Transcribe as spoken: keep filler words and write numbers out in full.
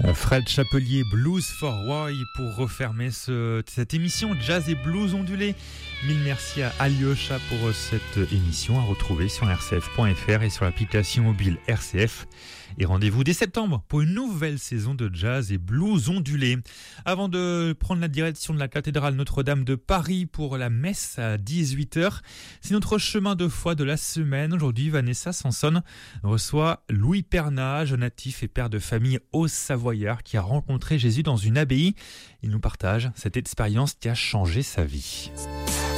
Fred Chapelier, Blues for Roy, pour refermer ce, cette émission Jazz et Blues ondulé. Mille merci à Alyosha pour cette émission, à retrouver sur r c f point f r et sur l'application mobile R C F. Et rendez-vous dès septembre pour une nouvelle saison de Jazz et Blues ondulé. Avant de prendre la direction de la cathédrale Notre-Dame de Paris pour la messe à dix-huit heures, c'est notre chemin de foi de la semaine. Aujourd'hui, Vanessa Sanson reçoit Louis Pernat, jeune natif et père de famille haut-savoyard qui a rencontré Jésus dans une abbaye. Il nous partage cette expérience qui a changé sa vie.